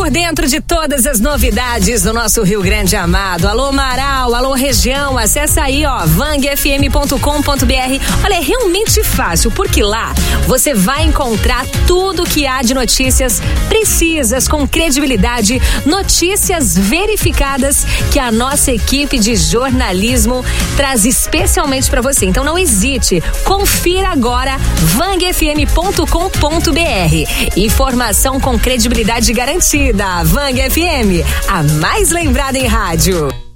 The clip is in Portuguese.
por dentro de todas as novidades do nosso Rio Grande amado. Alô Marau, alô região, acessa aí, ó, vangfm.com.br. Olha, é realmente fácil, porque lá você vai encontrar tudo que há de notícias precisas, com credibilidade, notícias verificadas que a nossa equipe de jornalismo traz especialmente para você. Então não hesite, confira agora vangfm.com.br. Informação com credibilidade garantida. Vang FM, a mais lembrada em rádio.